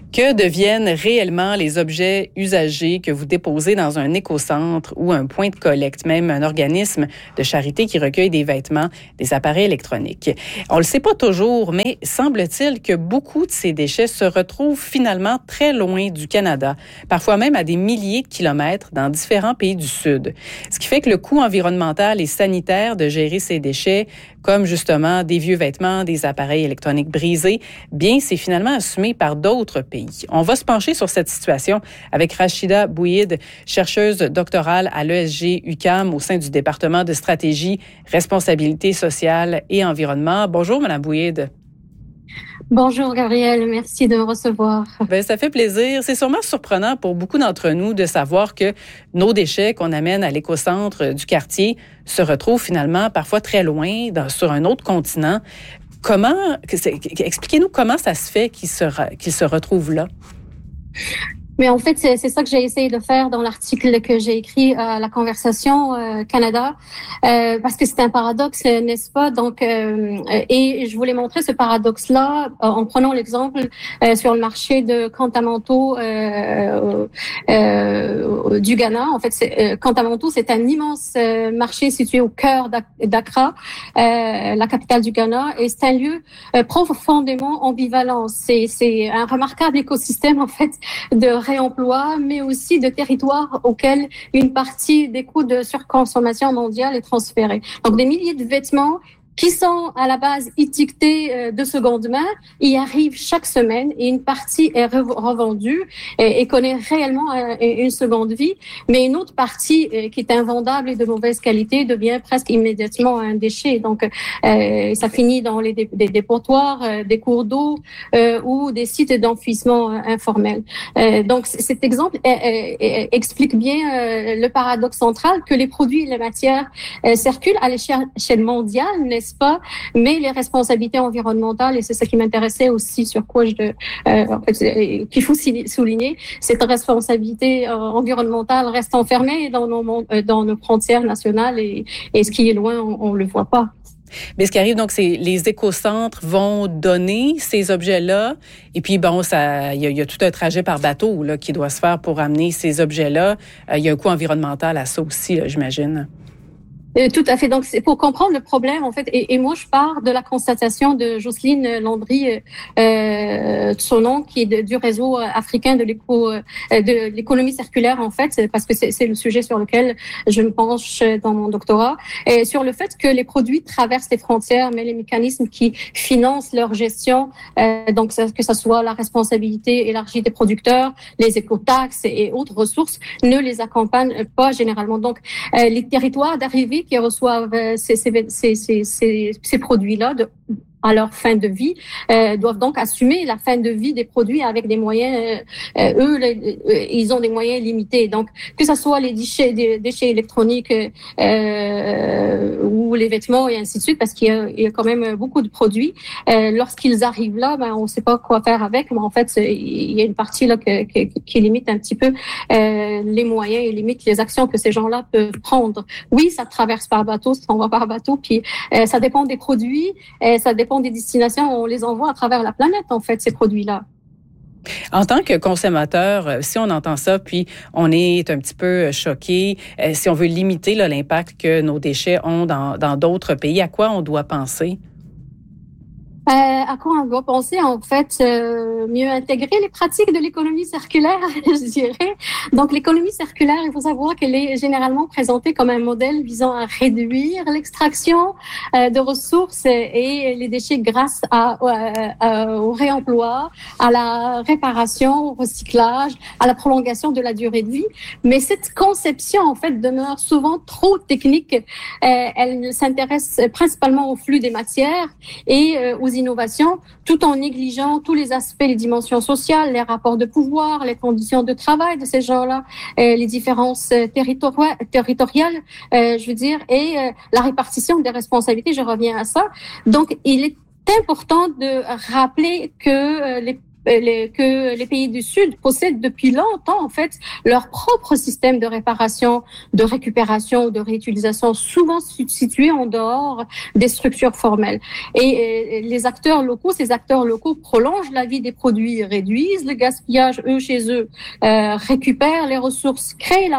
Que deviennent réellement les objets usagés que vous déposez dans un écocentre ou un point de collecte, même un organisme de charité qui recueille des vêtements, des appareils électroniques? On le sait pas toujours, mais semble-t-il que beaucoup de ces déchets se retrouvent finalement très loin du Canada, parfois même à des milliers de kilomètres dans différents pays du Sud. Ce qui fait que le coût environnemental et sanitaire de gérer ces déchets, comme justement des vieux vêtements, des appareils électroniques brisés, bien, c'est finalement assumé par d'autres pays. On va se pencher sur cette situation avec Rachida Bouhid, chercheuse doctorale à l'ESG-UQAM au sein du département de stratégie, responsabilité sociale et environnement. Bonjour, Mme Bouhid. Bonjour Gabrielle, merci de me recevoir. Bien, ça fait plaisir. C'est sûrement surprenant pour beaucoup d'entre nous de savoir que nos déchets qu'on amène à l'écocentre du quartier se retrouvent finalement parfois très loin, sur un autre continent. Expliquez-nous comment ça se fait qu'ils se retrouvent là. Mais en fait, c'est ça que j'ai essayé de faire dans l'article que j'ai écrit à la Conversation Canada, parce que c'est un paradoxe, n'est-ce pas? Donc, et je voulais montrer ce paradoxe-là en prenant l'exemple sur le marché de Kantamanto du Ghana. En fait, Kantamanto, c'est un immense marché situé au cœur d'Accra, la capitale du Ghana, et c'est un lieu profondément ambivalent. C'est un remarquable écosystème, en fait, de réemploi, mais aussi de territoires auxquels une partie des coûts de surconsommation mondiale est transférée. Donc, des milliers de vêtements qui sont à la base étiquetés de seconde main, y arrivent chaque semaine et une partie est revendue et connaît réellement une seconde vie, mais une autre partie qui est invendable et de mauvaise qualité devient presque immédiatement un déchet. Donc, ça finit dans des dépotoirs, des cours d'eau ou des sites d'enfouissement informels. Donc, cet exemple explique bien le paradoxe central que les produits et les matières circulent à l'échelle mondiale, n'est-ce pas, mais les responsabilités environnementales, et c'est ça qui m'intéressait aussi, sur quoi qu'il faut souligner, cette responsabilité environnementale reste enfermée dans nos frontières nationales et ce qui est loin, on le voit pas. Mais ce qui arrive, donc, c'est les écocentres vont donner ces objets-là. Et puis, bon, il y a tout un trajet par bateau là, qui doit se faire pour amener ces objets-là. Il y a un coût environnemental à ça aussi, là, j'imagine. Tout à fait. Donc, c'est pour comprendre le problème, en fait. Et moi, je pars de la constatation de Jocelyne Landry, son nom, qui est du réseau africain de l'économie circulaire, en fait, parce que c'est le sujet sur lequel je me penche dans mon doctorat, et sur le fait que les produits traversent les frontières, mais les mécanismes qui financent leur gestion, donc que ça soit la responsabilité élargie des producteurs, les écotaxes et autres ressources, ne les accompagnent pas généralement. Donc, les territoires d'arrivée qui reçoivent ces produits-là à leur fin de vie, doivent donc assumer la fin de vie des produits avec des moyens, ils ont des moyens limités. Donc, que ce soit les déchets électroniques ou les vêtements et ainsi de suite, parce qu'il y a quand même beaucoup de produits. Lorsqu'ils arrivent là, on ne sait pas quoi faire avec, mais en fait, il y a une partie là qui limite un petit peu les moyens et limite les actions que ces gens-là peuvent prendre. Oui, ça traverse par bateau, ça s'en va par bateau, puis ça dépend des produits, ça dépend des destinations, on les envoie à travers la planète, en fait, ces produits-là. En tant que consommateur, si on entend ça, puis on est un petit peu choqué, si on veut limiter là, l'impact que nos déchets ont dans d'autres pays, à quoi on doit penser? À quoi on doit penser, en fait, mieux intégrer les pratiques de l'économie circulaire, je dirais. Donc, l'économie circulaire, il faut savoir qu'elle est généralement présentée comme un modèle visant à réduire l'extraction de ressources et les déchets grâce au réemploi, à la réparation, au recyclage, à la prolongation de la durée de vie. Mais cette conception, en fait, demeure souvent trop technique. Elle s'intéresse principalement au flux des matières et aux innovations, tout en négligeant tous les aspects, les dimensions sociales, les rapports de pouvoir, les conditions de travail de ces gens-là, les différences territoriales, je veux dire, et la répartition des responsabilités, je reviens à ça. Donc, il est important de rappeler que que les pays du Sud possèdent depuis longtemps, en fait, leur propre système de réparation, de récupération, de réutilisation, souvent situé en dehors des structures formelles. Et ces acteurs locaux prolongent la vie des produits, réduisent le gaspillage, chez eux, récupèrent les ressources, créent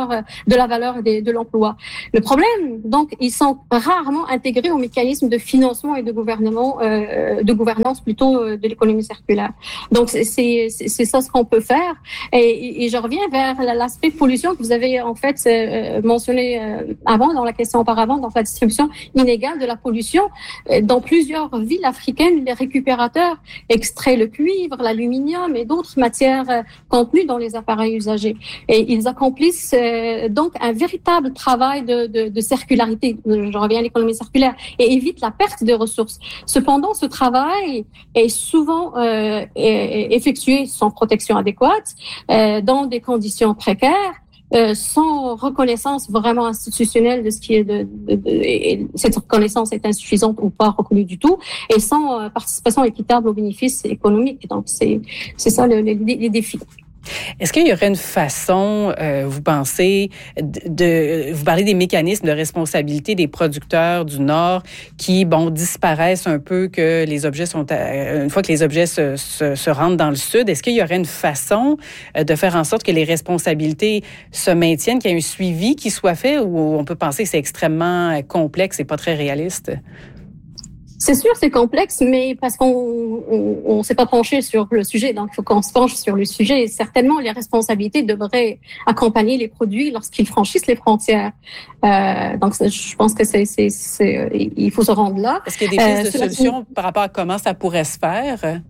de l'emploi. Le problème, donc, ils sont rarement intégrés au mécanisme de financement et de gouvernance plutôt de l'économie circulaire. Donc, c'est ça ce qu'on peut faire. Et je reviens vers l'aspect pollution que vous avez en fait mentionné avant, dans la question auparavant, donc la distribution inégale de la pollution. Dans plusieurs villes africaines, les récupérateurs extraient le cuivre, l'aluminium et d'autres matières contenues dans les appareils usagés. Et ils accomplissent donc un véritable travail de circularité. Je reviens à l'économie circulaire, et évite la perte de ressources. Cependant, ce travail est souvent effectué sans protection adéquate, dans des conditions précaires, sans reconnaissance vraiment institutionnelle de ce qui est cette reconnaissance est insuffisante ou pas reconnue du tout, et sans participation équitable aux bénéfices économiques. Donc, c'est ça les défis. Est-ce qu'il y aurait une façon, vous pensez, vous parlez des mécanismes de responsabilité des producteurs du Nord qui, disparaissent un peu que les objets une fois que les objets se rendent dans le Sud, est-ce qu'il y aurait une façon de faire en sorte que les responsabilités se maintiennent, qu'il y ait un suivi qui soit fait, ou on peut penser que c'est extrêmement complexe et pas très réaliste? C'est sûr, c'est complexe, mais parce qu'on s'est pas penché sur le sujet, donc il faut qu'on se penche sur le sujet. Et certainement, les responsabilités devraient accompagner les produits lorsqu'ils franchissent les frontières. Donc, je pense que il faut se rendre là. Est-ce qu'il y a des pistes de solutions par rapport à comment ça pourrait se faire?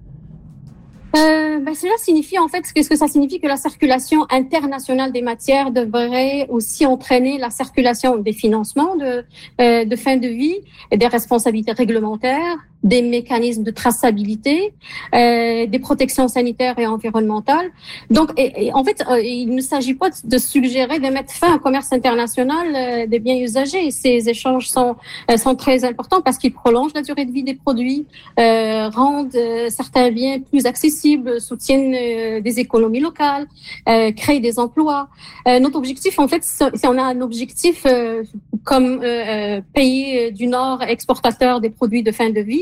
Cela signifie, en fait, qu'est-ce que ça signifie? Que la circulation internationale des matières devrait aussi entraîner la circulation des financements de fin de vie, et des responsabilités réglementaires, des mécanismes de traçabilité, des protections sanitaires et environnementales. Donc, en fait, il ne s'agit pas de suggérer de mettre fin au commerce international des biens usagés. Ces échanges sont très importants parce qu'ils prolongent la durée de vie des produits, rendent certains biens plus accessibles, soutiennent des économies locales, créent des emplois. Notre objectif, en fait, si on a un objectif comme pays du Nord exportateur des produits de fin de vie,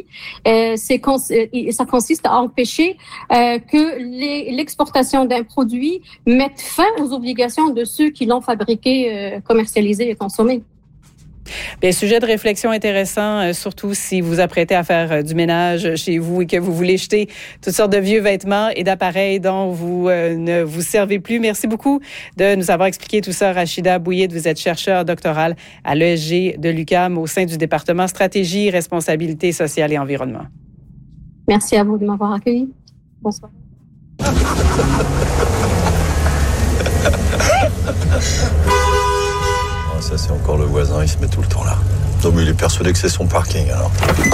ça consiste à empêcher que l'exportation d'un produit mette fin aux obligations de ceux qui l'ont fabriqué, commercialisé et consommé. Bien, sujet de réflexion intéressant, surtout si vous apprêtez à faire du ménage chez vous et que vous voulez jeter toutes sortes de vieux vêtements et d'appareils dont vous ne vous servez plus. Merci beaucoup de nous avoir expliqué tout ça. Rachida Bouyid, vous êtes chercheure doctorale à l'ESG de l'UQAM au sein du département Stratégie, Responsabilité sociale et Environnement. Merci à vous de m'avoir accueilli. Bonsoir. Ça, c'est encore le voisin, il se met tout le temps là. Non, mais il est persuadé que c'est son parking, alors.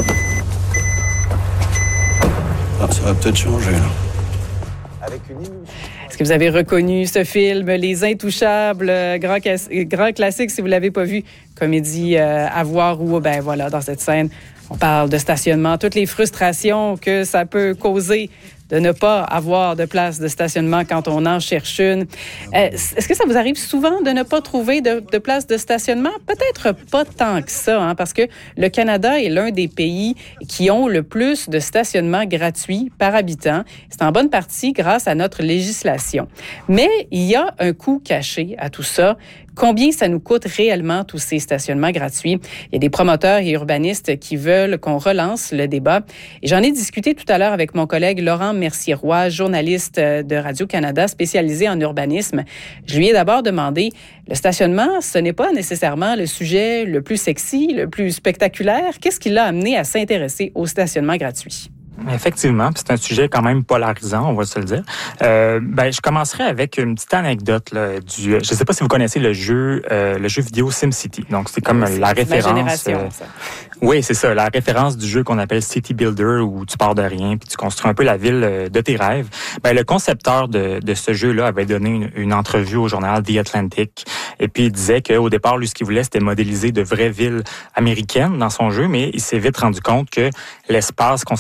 Ça va peut-être changer, là. Est-ce que vous avez reconnu ce film, Les Intouchables, grand classique si vous ne l'avez pas vu, comédie à voir où, dans cette scène, on parle de stationnement, toutes les frustrations que ça peut causer de ne pas avoir de place de stationnement quand on en cherche une. Est-ce que ça vous arrive souvent de ne pas trouver de place de stationnement? Peut-être pas tant que ça, parce que le Canada est l'un des pays qui ont le plus de stationnement gratuit par habitant. C'est en bonne partie grâce à notre législation. Mais il y a un coût caché à tout ça. Combien ça nous coûte réellement tous ces stationnements gratuits? Il y a des promoteurs et urbanistes qui veulent qu'on relance le débat. Et j'en ai discuté tout à l'heure avec mon collègue Laurent Mercier-Roy, journaliste de Radio-Canada spécialisé en urbanisme. Je lui ai d'abord demandé, le stationnement, ce n'est pas nécessairement le sujet le plus sexy, le plus spectaculaire. Qu'est-ce qui l'a amené à s'intéresser au stationnement gratuit? Effectivement, c'est un sujet quand même polarisant, on va se le dire. Je commencerai avec une petite anecdote là, je ne sais pas si vous connaissez le jeu vidéo SimCity. Donc c'est comme la référence. Ma génération, ça. Oui, c'est ça, la référence du jeu qu'on appelle City Builder, où tu pars de rien puis tu construis un peu la ville de tes rêves. Le concepteur de ce jeu-là avait donné une entrevue au journal The Atlantic, et puis il disait qu'au départ, lui, ce qu'il voulait, c'était modéliser de vraies villes américaines dans son jeu, mais il s'est vite rendu compte que l'espace consacré au stationnement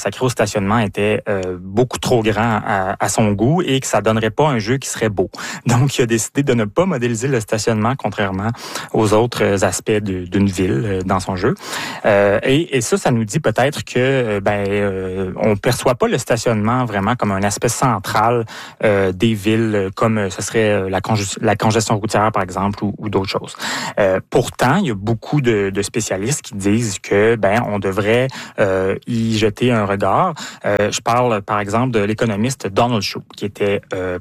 stationnement était beaucoup trop grand à son goût et que ça donnerait pas un jeu qui serait beau. Donc, il a décidé de ne pas modéliser le stationnement, contrairement aux autres aspects d'une ville dans son jeu. Et ça nous dit peut-être que on perçoit pas le stationnement vraiment comme un aspect central des villes, comme ce serait la congestion routière, par exemple, ou d'autres choses. Pourtant, il y a beaucoup de spécialistes qui disent que on devrait y jeter un regard. Je parle, par exemple, de l'économiste Donald Shoup, qui était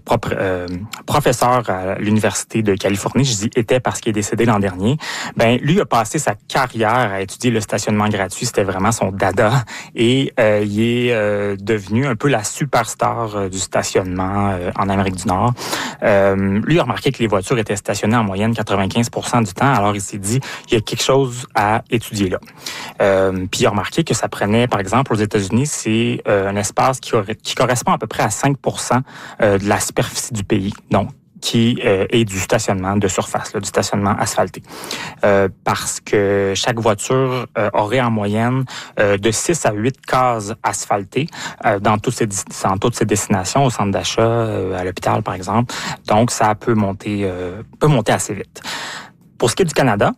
professeur à l'Université de Californie. Je dis « était » parce qu'il est décédé l'an dernier. Lui a passé sa carrière à étudier le stationnement gratuit. C'était vraiment son dada. Et il est devenu un peu la superstar du stationnement en Amérique du Nord. Lui a remarqué que les voitures étaient stationnées en moyenne 95% du temps. Alors, il s'est dit, il y a quelque chose à étudier là. Puis, il a remarqué que ça prenait, par exemple, aux États-Unis, c'est un espace qui correspond à peu près à 5% de la superficie du pays. Donc, qui est du stationnement de surface, du stationnement asphalté. Parce que chaque voiture aurait en moyenne de 6 à 8 cases asphaltées dans toutes ses destinations, au centre d'achat, à l'hôpital, par exemple. Donc, ça peut monter assez vite. Pour ce qui est du Canada,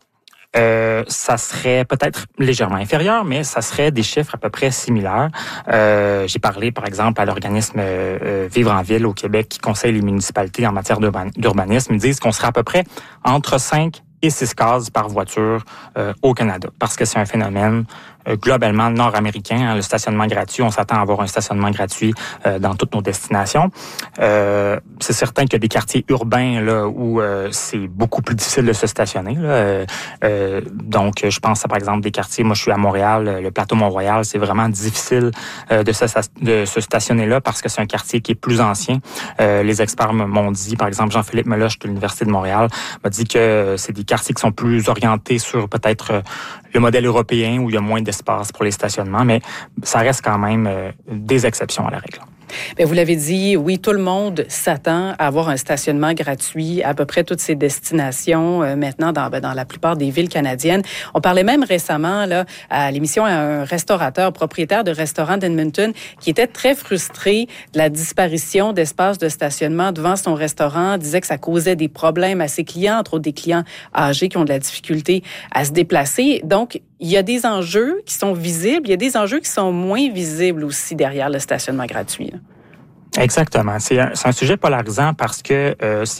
ça serait peut-être légèrement inférieur, mais ça serait des chiffres à peu près similaires. J'ai parlé, par exemple, à l'organisme Vivre en Ville au Québec qui conseille les municipalités en matière d'urbanisme. Ils disent qu'on serait à peu près entre 5 et 6 cases par voiture au Canada, parce que c'est un phénomène globalement nord-américain. Le stationnement gratuit, on s'attend à avoir un stationnement gratuit dans toutes nos destinations. C'est certain qu'il y a des quartiers urbains là où c'est beaucoup plus difficile de se stationner. Là. Donc, je pense à, par exemple, des quartiers, moi je suis à Montréal, le plateau Mont-Royal, c'est vraiment difficile de se stationner là parce que c'est un quartier qui est plus ancien. Les experts m'ont dit, par exemple, Jean-Philippe Meloche de l'Université de Montréal m'a dit que c'est des quartiers qui sont plus orientés sur peut-être le modèle européen où il y a moins d'espace pour les stationnements, mais ça reste quand même des exceptions à la règle. Bien, vous l'avez dit, oui, tout le monde s'attend à avoir un stationnement gratuit à peu près toutes ces destinations maintenant dans la plupart des villes canadiennes. On parlait même récemment là à l'émission à un restaurateur, propriétaire de restaurant d'Edmonton, qui était très frustré de la disparition d'espaces de stationnement devant son restaurant, disait que ça causait des problèmes à ses clients, entre autres des clients âgés qui ont de la difficulté à se déplacer. Donc, il y a des enjeux qui sont visibles, il y a des enjeux qui sont moins visibles aussi derrière le stationnement gratuit. Exactement. C'est un sujet polarisant parce que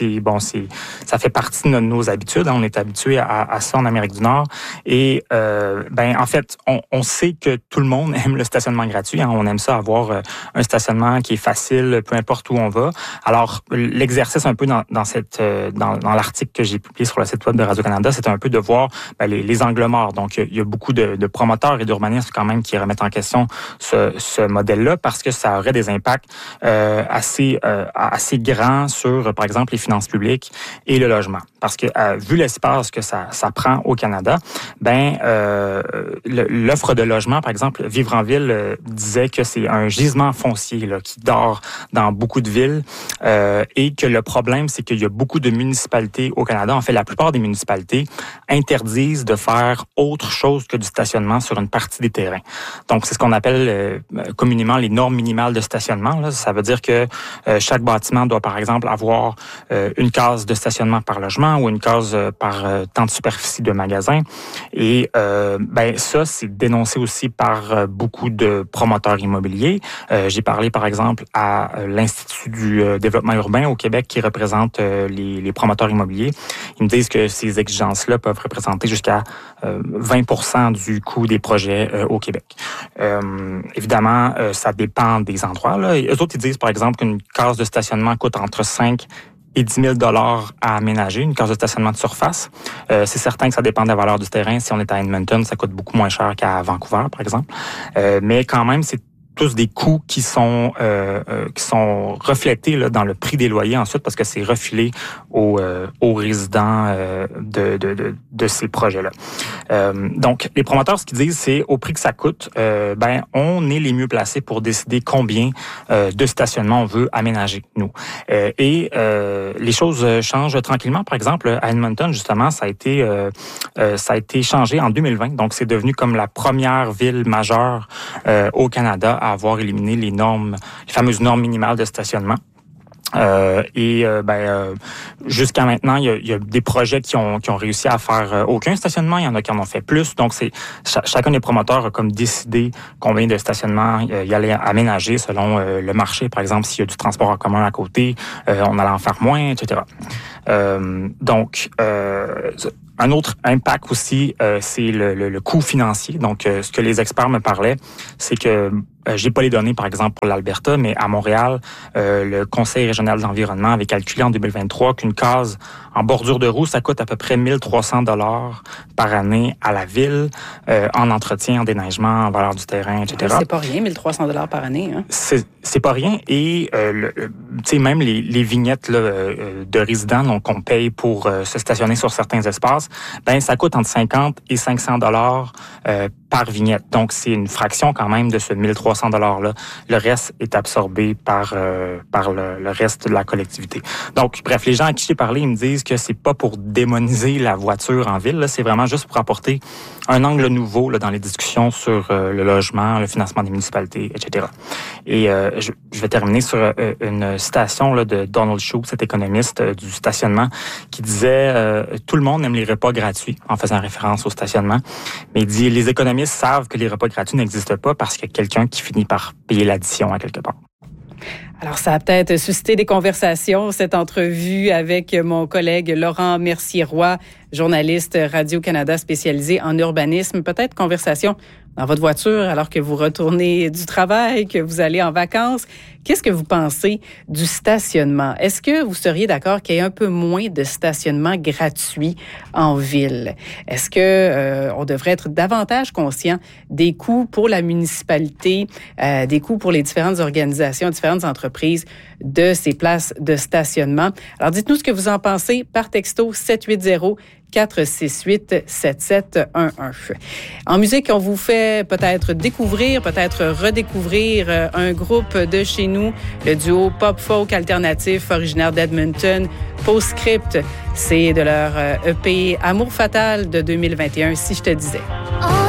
ça fait partie de nos habitudes. On est habitué à ça en Amérique du Nord. Et en fait, on sait que tout le monde aime le stationnement gratuit. Hein. On aime ça avoir un stationnement qui est facile, peu importe où on va. Alors, l'exercice un peu dans l'article que j'ai publié sur le site web de Radio-Canada, c'est un peu de voir les angles morts. Donc, il y a beaucoup de promoteurs et d'urbanistes quand même qui remettent en question ce modèle-là parce que ça aurait des impacts assez grand sur, par exemple, les finances publiques et le logement. Parce que, vu l'espace que ça prend au Canada, l'offre de logement, par exemple, Vivre en Ville disait que c'est un gisement foncier là, qui dort dans beaucoup de villes et que le problème, c'est qu'il y a beaucoup de municipalités au Canada. En fait, la plupart des municipalités interdisent de faire autre chose que du stationnement sur une partie des terrains. Donc, c'est ce qu'on appelle communément les normes minimales de stationnement. Là. Ça veut dire que chaque bâtiment doit, par exemple, avoir une case de stationnement par logement ou une case par temps de superficie de magasin. Et ça, c'est dénoncé aussi par beaucoup de promoteurs immobiliers. J'ai parlé, par exemple, à l'Institut du développement urbain au Québec qui représente les promoteurs immobiliers. Ils me disent que ces exigences-là peuvent représenter jusqu'à 20% du coût des projets au Québec. Évidemment, ça dépend des endroits. Là. Eux autres, ils disent, par exemple, qu'une case de stationnement coûte entre 5 et 10 000 $ à aménager, une case de stationnement de surface. C'est certain que ça dépend de la valeur du terrain. Si on est à Edmonton, ça coûte beaucoup moins cher qu'à Vancouver, par exemple. Mais quand même, c'est tous des coûts qui sont reflétés là, dans le prix des loyers ensuite parce que c'est refilé aux résidents de ces projets-là. Donc, les promoteurs, ce qu'ils disent, c'est au prix que ça coûte, on est les mieux placés pour décider combien de stationnement on veut aménager, nous. Et les choses changent tranquillement. Par exemple, à Edmonton, justement, ça a été changé en 2020. Donc, c'est devenu comme la première ville majeure au Canada à avoir éliminé les fameuses normes minimales de stationnement. Jusqu'à maintenant, il y a des projets qui ont réussi à faire aucun stationnement. Il y en a qui en ont fait plus. Donc, chacun des promoteurs a comme décidé combien de stationnements il allait aménager selon le marché. Par exemple, s'il y a du transport en commun à côté, on allait en faire moins, etc. Un autre impact aussi, c'est le coût financier. Donc, ce que les experts me parlaient, c'est que j'ai pas les données, par exemple, pour l'Alberta, mais à Montréal, le Conseil régional de l'environnement avait calculé en 2023 qu'une case en bordure de roue, ça coûte à peu près 1 300 $ par année à la ville, en entretien, en déneigement, en valeur du terrain, etc. C'est pas rien, 1 300 $ par année. Hein? C'est pas rien. Et même les vignettes là, de résidents donc, qu'on paye pour se stationner sur certains espaces, ça coûte entre 50 et 500 $ par vignette. Donc, c'est une fraction quand même de ce 1 300 $-là. Le reste est absorbé par le reste de la collectivité. Donc, bref, les gens à qui j'ai parlé, ils me disent que c'est pas pour démoniser la voiture en ville, là, c'est vraiment juste pour apporter un angle nouveau là, dans les discussions sur le logement, le financement des municipalités, etc. Et je vais terminer sur une citation là, de Donald Shoup, cet économiste du stationnement, qui disait tout le monde aime les repas gratuits, en faisant référence au stationnement. Mais il dit les économistes savent que les repas gratuits n'existent pas parce qu'il y a quelqu'un qui finit par payer l'addition à quelque part. Alors, ça a peut-être suscité des conversations, cette entrevue avec mon collègue Laurent Mercier-Roy, journaliste Radio-Canada spécialisé en urbanisme. Peut-être conversation dans votre voiture alors que vous retournez du travail, que vous allez en vacances. Qu'est-ce que vous pensez du stationnement? Est-ce que vous seriez d'accord qu'il y ait un peu moins de stationnement gratuit en ville? Est-ce que on devrait être davantage conscient des coûts pour la municipalité, des coûts pour les différentes organisations, différentes entreprises de ces places de stationnement? Alors, dites-nous ce que vous en pensez par texto 780-468-7711. En musique, on vous fait peut-être découvrir, peut-être redécouvrir un groupe de chez nous, le duo pop-folk alternatif originaire d'Edmonton, Postscript. C'est de leur EP Amour fatal de 2021, Si je te disais.